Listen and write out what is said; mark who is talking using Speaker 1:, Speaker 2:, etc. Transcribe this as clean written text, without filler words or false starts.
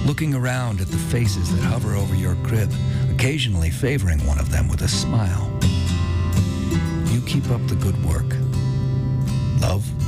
Speaker 1: looking around at the faces that hover over your crib, occasionally favoring one of them with a smile. You keep up the good work. Love,